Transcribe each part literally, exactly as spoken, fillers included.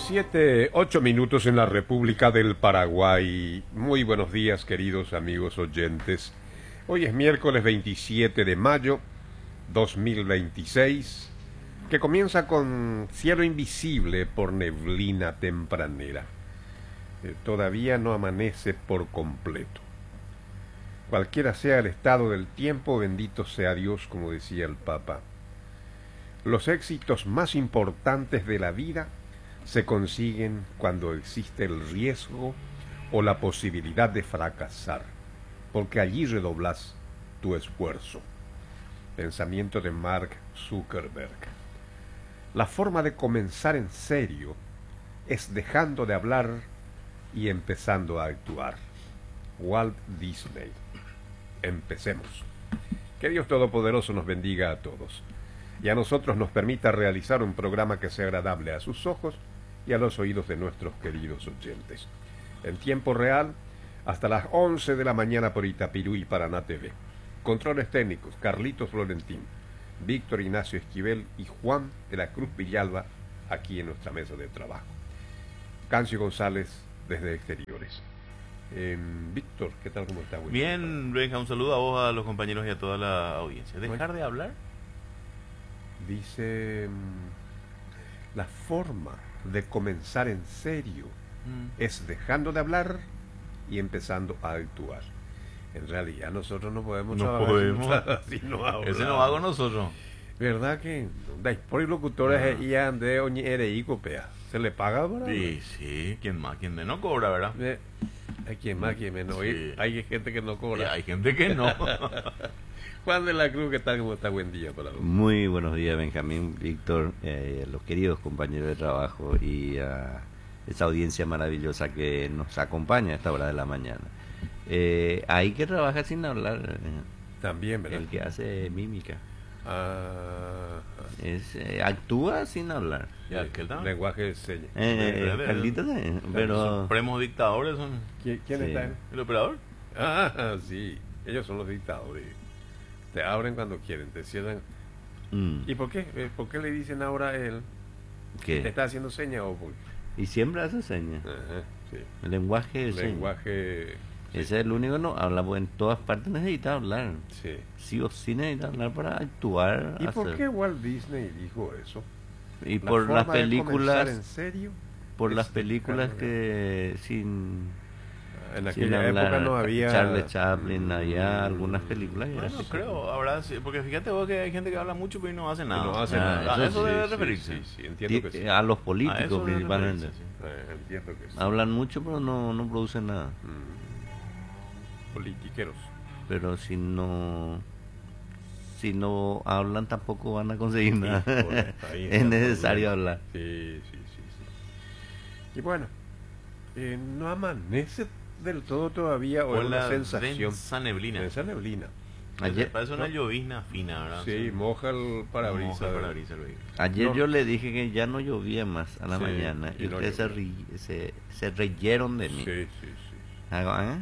Siete, ocho minutos en la República del Paraguay. Muy buenos días, queridos amigos oyentes. Hoy es miércoles veintisiete de mayo dos mil veintiséis, que comienza con cielo invisible por neblina tempranera. Eh, todavía no amanece por completo. Cualquiera sea el estado del tiempo, bendito sea Dios, como decía el Papa. Los éxitos más importantes de la vida se consiguen cuando existe el riesgo o la posibilidad de fracasar, porque allí redoblas tu esfuerzo. Pensamiento de Mark Zuckerberg. La forma de comenzar en serio es dejando de hablar y empezando a actuar. Walt Disney. Empecemos. Que Dios Todopoderoso nos bendiga a todos y a nosotros nos permita realizar un programa que sea agradable a sus ojos y a los oídos de nuestros queridos oyentes. En tiempo real, hasta las once de la mañana por Itapirú y Paraná T V. Controles técnicos, Carlitos Florentín, Víctor Ignacio Esquivel y Juan de la Cruz Villalba, aquí en nuestra mesa de trabajo. Cancio González desde Exteriores. Eh, Víctor, ¿qué tal? ¿Cómo está? Bien, Benja, un saludo a vos, a los compañeros y a toda la audiencia. ¿Dejar Bueno. de hablar? Dice, la forma de comenzar en serio Mm. es dejando de hablar y empezando a actuar. En realidad nosotros no podemos No trabajar podemos. si no hablamos. Ese no hago nosotros. ¿Verdad que? Por locutores Ah. y ande oñere y copea. ¿Se le paga por Sí, sí, quien más, quien menos cobra, ¿verdad? Eh, hay quien más, quien menos. Oye, Sí. hay gente que no Y cobra. hay gente que no. Juan de la Cruz, ¿qué tal? ¿Cómo está? Buen día para vos. Muy buenos días, Benjamín, Víctor, eh, los queridos compañeros de trabajo y a esa audiencia maravillosa que nos acompaña a esta hora de la mañana. Eh, hay que trabajar sin hablar, eh, También, ¿verdad? el que hace mímica. Ah, Es, eh, actúa sin hablar. ¿Y aquel también? lenguaje de señas. Eh, Pero- Carlitos, eh, pero Supremos dictadores son. ¿Quién, quién Sí. está? ¿El operador? Ah, sí. Ellos son los dictadores. Te abren cuando quieren, te cierran. mm, ¿Y por qué? Eh, ¿Por qué le dicen ahora a él? ¿Te ¿qué? está haciendo señas o por qué? Y siempre hace señas. Ajá, sí. El lenguaje de señas. Lenguaje. Ese es el único que no habla, porque en todas partes necesita hablar. Sí. Sí o sí necesita hablar para actuar. ¿Y por hacer. qué Walt Disney dijo eso? Y La por las forma de comenzar películas, en serio, por es las películas dejarlo que sin, en sin aquella hablar, época no había Charles Chaplin, Mm, había algunas películas. y era Bueno, así. creo, habrá, sí, porque fíjate vos que hay gente que habla mucho pero no hace que nada. no hace Ah, nada. A eso sí, debe sí, referirse. Sí, sí, entiendo que sí. Di- A los A políticos eso debe principalmente. referirse, sí. Eh, entiendo que sí. Hablan mucho pero no, no producen nada. Mm. Politiqueros. Pero si no si no hablan tampoco van a conseguir nada. Correcto, ahí está Es el necesario problema. hablar. Sí, sí, sí, sí. Y bueno, eh, no amanece del todo todavía, o Con es una la sensación. densa neblina. Densa neblina. Ayer, Parece una no. llovizna fina, ¿verdad? Sí, moja el parabrisas. Moja el parabrisas el vehículo. ayer No. yo le dije que ya no llovía más a la Sí, mañana y y no ustedes se, llovía. ri- se, se reyeron de mí. Sí, sí, sí. Ah, ¿eh?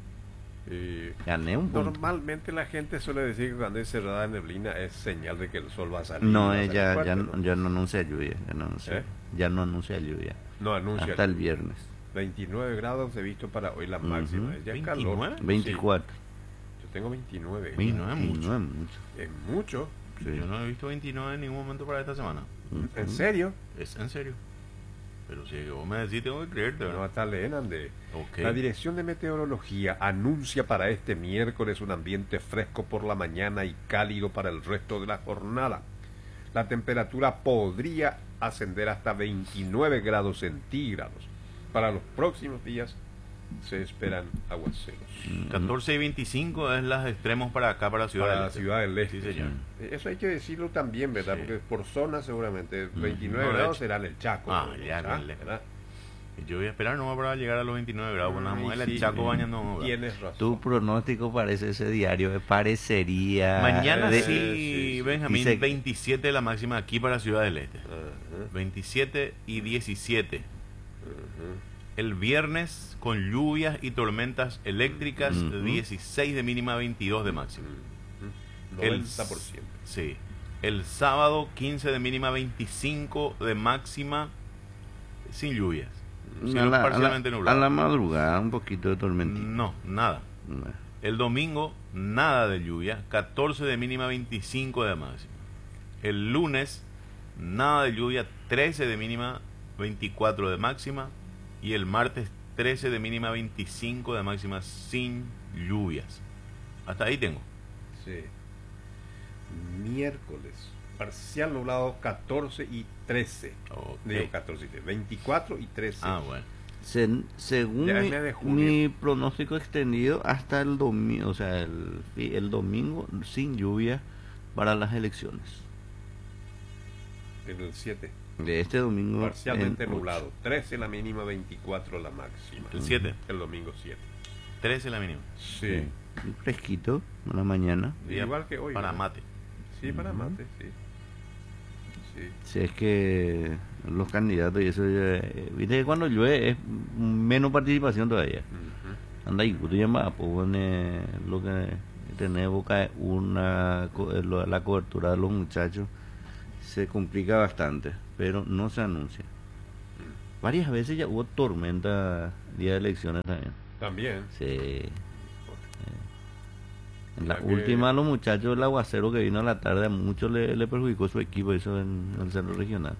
Eh, Gané un punto. normalmente la gente suele decir que cuando es cerrada neblina es señal de que el sol va a salir. No, va a salir ella fuerte, ya, ¿no? no, ya no anuncia lluvia. Ya no anuncia, ¿Eh? ya no anuncia lluvia. No anuncia. Hasta el viernes. veintinueve grados he visto para hoy la Ujú. máxima. Ya es calor. ¿veintinueve? veinticuatro. Sí, yo tengo veintinueve. veintinueve es mucho. No es mucho. Es mucho. Sí. Yo no he visto veintinueve en ningún momento para esta semana. ¿En Ujú. serio? Es en serio. Pero si vos me decís, tengo que creerte, No, ¿verdad? hasta leerán de... Ok. La Dirección de Meteorología anuncia para este miércoles un ambiente fresco por la mañana y cálido para el resto de la jornada. La temperatura podría ascender hasta veintinueve grados centígrados. Para los próximos días se esperan aguaceros. catorce y veinticinco es las extremos para acá, para Ciudad Para del la Este. Ciudad del Este. Sí, señor. Eso hay que decirlo también, ¿verdad? Sí. Porque por zona seguramente veintinueve No, de grados hecho. será en el Chaco. Ah, ¿verdad? ya, dale. ¿verdad? Y yo voy a esperar nomás para llegar a los veintinueve grados. Con la Ay, mujer sí, el Chaco bañando. ¿verdad? Tienes razón. Tu pronóstico parece ese diario, eh, parecería. Mañana de- sí, sí, sí. Benjamín, Dice- veintisiete la máxima aquí para Ciudad del Este. Ajá, veintisiete y diecisiete. ajá. El viernes con lluvias y tormentas eléctricas, Ujú. dieciséis de mínima, veintidós de máxima. Ujú. El- noventa por ciento. Sí. El sábado quince de mínima, veinticinco de máxima. sin lluvias. A Cielo la, a la- parcialmente a nublado. la madrugada, un poquito de tormentita. No, nada. No. El domingo, nada de lluvia, catorce de mínima, veinticinco de máxima. El lunes, nada de lluvia, trece de mínima, veinticuatro de máxima. Y el martes, trece de mínima, veinticinco de máxima, sin lluvias. Hasta ahí tengo. Sí. Miércoles, parcial nublado catorce y trece. Ok. Digo catorce y trece, veinticuatro y trece. Ah, bueno. Se- según Ya es mi, mes de junio. mi pronóstico extendido hasta el domingo, o sea, el, el domingo sin lluvia para las elecciones. En el siete, De este domingo. parcialmente en nublado. trece la mínima, veinticuatro la máxima. El siete. El domingo siete. trece la mínima. Sí. ocho. Un fresquito en la mañana. Día Igual que hoy. Para ¿no? mate. Sí, para mate, sí. Sí. Si es que los candidatos y eso, ya, eh, viste que cuando llueve es menos participación todavía. Ujú. Anda y tú llamas, pues pone lo que tener boca es una co- eh, lo- la cobertura de los muchachos se complica bastante, pero no se anuncia. Varias veces ya hubo tormenta día de elecciones también. También. Sí. Eh, En la Ya que- última, los muchachos del aguacero que vino a la tarde, a muchos le, le perjudicó su equipo, eso en el centro regional.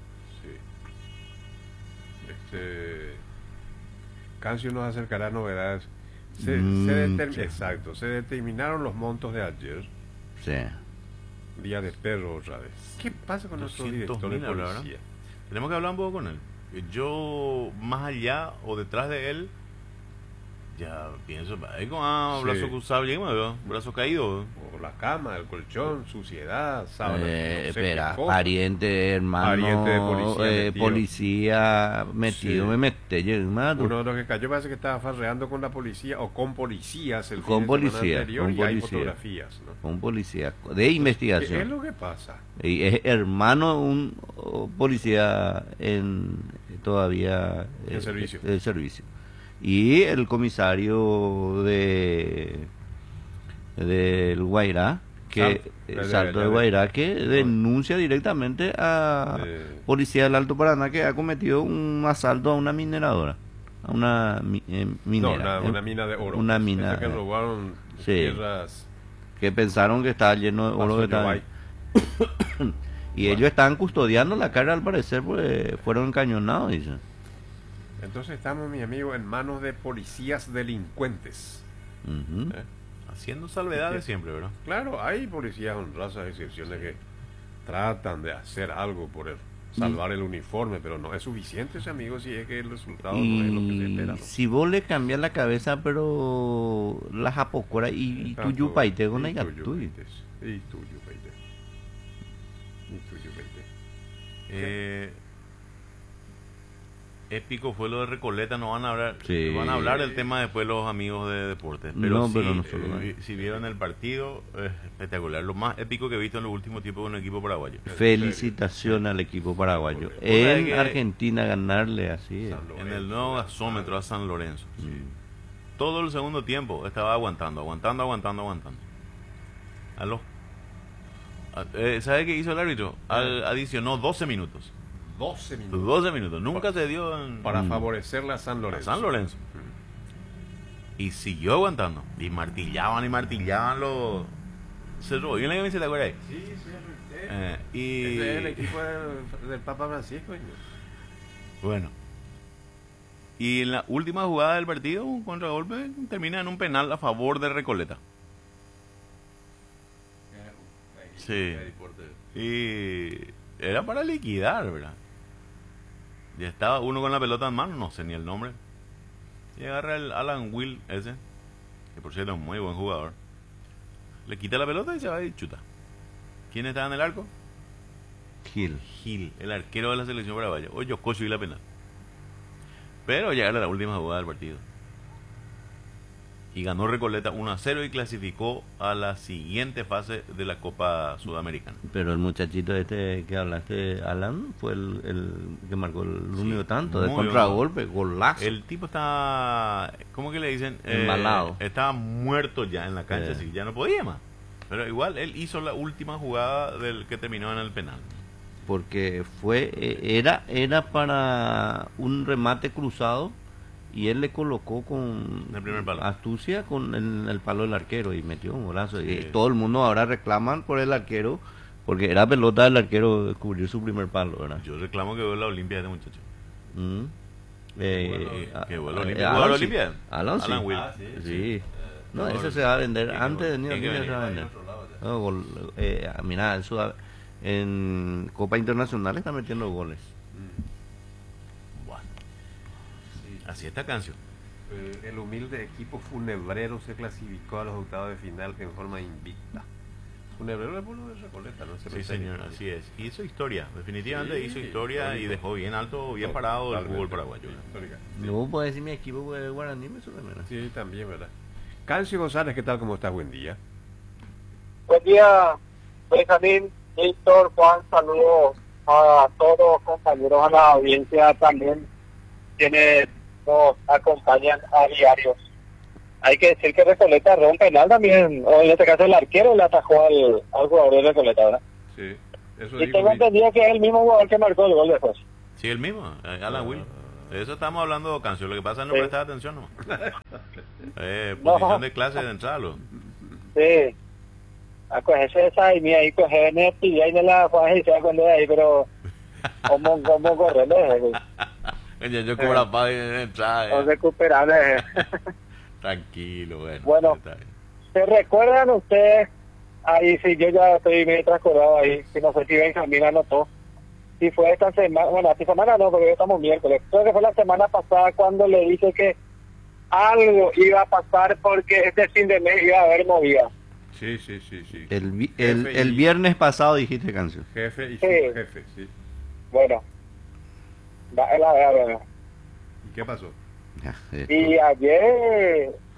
Sí. Este. Cancio nos acercará novedades. Se, se Mm, determ- sí. Exacto, se determinaron los montos de ayer. Sí. Día de perro otra vez. ¿Qué pasa con nuestro doscientos director de mil, ¿verdad? policía? Tenemos que hablar un poco con él. Yo, más allá o detrás de él, ya pienso, ahí con ah, Sí. brazo cruzado, ya me veo, brazo caído. O la cama, el colchón, suciedad, sábanas. Eh, no sé espera, qué cosa. pariente, hermano, Pariente de policía eh, metido. policía metido, Sí. me mete, yo, hermano. Uno de los que cayó parece que estaba farreando con la policía o con policías el Con fin de semana policía, anterior con y hay policía. fotografías, ¿no? Un policía de ¿Qué es investigación. lo que pasa? Y es hermano de un oh, policía en todavía En eh, servicio. eh, servicio. Y el comisario de del Guairá, que Salto. eh, De- de- Salto de- de de- Guairá, que denuncia directamente a De- policía del Alto Paraná que ha cometido un asalto a una mineradora, a una mi- eh, No, minera, una, eh, una mina de oro. una Esa mina, que eh, robaron sí. tierras. que pensaron que estaba lleno de oro. Paso Que estaba- Yobay. y ellos estaban custodiando la carga al parecer, pues fueron encañonados, dicen. Entonces estamos, mi amigo, en manos de policías delincuentes. Ujú. ¿eh? Haciendo salvedades siempre, ¿verdad? Claro, hay policías honrosas, excepciones que tratan de hacer algo por el, salvar el uniforme, pero no es suficiente, ese amigo, si es que el resultado no es lo que se espera. Y ¿no? si vos le cambias la cabeza, pero la japocora y, y tu Tanto- yupaite con y la tu tuya. yupaites, Y tu yupaite. Y tu yupaite. Eh, épico fue lo de Recoleta, no van a hablar, Sí. van a hablar del tema después los amigos de deportes, pero, No, sí, pero no solo, eh, si vieron el partido, es espectacular, lo más épico que he visto en los últimos tiempos con un equipo paraguayo. Felicitaciones al equipo paraguayo. Por En que- Argentina ganarle así. San es. Lorenzo, En el nuevo la- gasómetro a San Lorenzo. Mm. Todo el segundo tiempo estaba aguantando, aguantando, aguantando, aguantando. A los, a- eh, ¿Sabe qué hizo el árbitro? Al- adicionó doce minutos. doce minutos. doce minutos. Nunca se dio en, Para Mm. favorecerle a San a Lorenzo. San Lorenzo. Y siguió aguantando. Y martillaban y martillaban los... Se robó. ¿Y en la camiseta, acuerdas ahí? Sí, sí, sí. Eh, y... Ese es el equipo del, del Papa Francisco. ¿no? Bueno. Y en la última jugada del partido, un contragolpe termina en un penal a favor de Recoleta. Sí. Y era para liquidar, ¿verdad? Ya estaba uno con la pelota en mano, no sé ni el nombre. Y agarra el Alan Will ese, que por cierto es un muy buen jugador. Le quita la pelota y se va y chuta. ¿Quién estaba en el arco? Gil. Gil, el arquero de la selección paraguaya. O Yococho y la penal. Pero ya era la última jugada del partido. Y ganó Recoleta uno a cero y clasificó a la siguiente fase de la Copa Sudamericana. Pero el muchachito este que hablaste, Alan, fue el, el que marcó el único tanto de muy contragolpe, golazo. El tipo está, ¿cómo que le dicen? Eh, Embalado. estaba muerto ya en la cancha, Eh. así que ya no podía más. Pero igual él hizo la última jugada del que terminó en el penal. porque fue eh, era era para un remate cruzado y él le colocó con El primer palo. astucia con el, el palo del arquero y metió un golazo. Sí. Y todo el mundo ahora reclaman por el arquero porque era pelota del arquero descubrir su primer palo, ¿verdad? Yo reclamo que veo la Olimpia de este muchacho. Mm. Eh, bueno, a- que vuelva a- Olimpia. Alan ¿Vuelva sí. Olimpia? Alan sí. Alan Will. Ah, sí, Sí. No, No, eso se va a vender tiene que- antes de venir tiene que Olimpia, venir. se va a Hay vender. otro lado ya. No, gol- eh, mira, eso da- en Copa Internacional está metiendo goles. Bueno, Sí. así esta canción. Eh, El humilde equipo funebrero se clasificó a los octavos de final en forma invicta. Funebrero es pueblo de Recoleta, ¿no? Sí, Cementerio. señor, así es. Hizo historia, definitivamente Sí, hizo historia y histórico. dejó bien alto, bien parado el Totalmente. fútbol paraguayo. Histórica. No puedo decir mi equipo porque el Guaraní me suena menos. Sí, también, ¿verdad? Cancio González, ¿qué tal? ¿Cómo estás? Buen día. Buen día, Benjamín, Víctor, Juan, saludos a todos los compañeros, a la audiencia también, quienes nos acompañan a diario. Hay que decir que Recoleta erró un penal también, o en este caso el arquero le atajó al, al jugador de Recoleta, ¿verdad? Sí, eso Y digo. tengo entendido que es el mismo jugador que marcó el gol después. Sí, el mismo, eh, Alan Will. De eso estamos hablando, canción. Lo que pasa es no Sí. prestar atención, ¿no? eh, No. posición de clase de entrada. Sí, a cogerse esa y mira, ahí coger en el y ahí de la Juan y se da cuenta de ahí, pero ¿cómo, cómo correrle? Yo, yo cobro la paz de entrada. No eh. recuperable. Tranquilo, bueno. Bueno. Está bien. ¿Se recuerdan ustedes? Ahí sí, yo ya estoy medio transcurrido ahí, que no sé si Benjamín anotó. Si fue esta semana, bueno, esta semana no, porque hoy estamos miércoles. Creo que fue la semana pasada cuando le dije que algo iba a pasar porque este fin de mes iba a haber movida. Sí, sí, sí, sí. El, vi- el, Jefe el y- viernes pasado dijiste canción. Jefe y Sí. subjefe, sí. Bueno, da- es la verdad, bueno. ¿Y qué pasó? Ya, eh, Y ayer